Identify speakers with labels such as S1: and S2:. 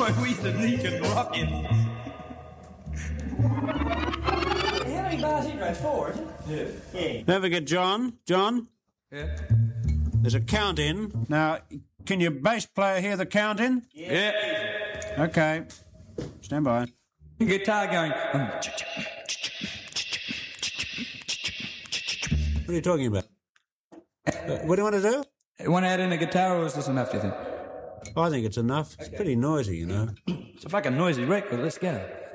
S1: boy, we sneak and rockin'.
S2: How many bars he drives? 4, is it? Yeah.
S3: Don't forget John. John?
S1: Yeah.
S3: There's a count in. Now, can your bass player hear the count in?
S1: Yeah.
S3: Okay. Stand by.
S1: Guitar going.
S3: What are you talking about? What do you want to do?
S1: Want to add in a guitar, or is this enough, do you think?
S3: I think it's enough. It's pretty noisy, you know.
S1: It's a fucking noisy record. Let's go.